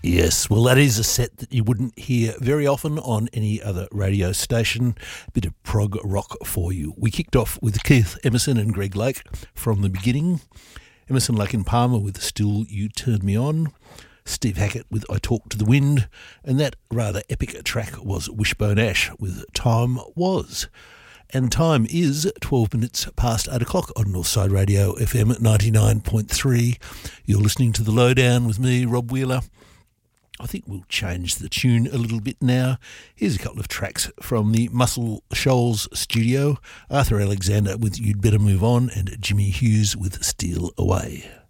Yes, well, that is a set that you wouldn't hear very often on any other radio station. A bit of prog rock for you. We kicked off with Keith Emerson and Greg Lake from the beginning. Emerson, Lake and Palmer with Still You Turn Me On. Steve Hackett with I Talk to the Wind. And that rather epic track was Wishbone Ash with Time Was. And time is 12 minutes past 8 o'clock on Northside Radio FM at 99.3. You're listening to The Lowdown with me, Rob Wheeler. I think we'll change the tune a little bit now. Here's a couple of tracks from the Muscle Shoals studio. Arthur Alexander with You'd Better Move On and Jimmy Hughes with Steal Away.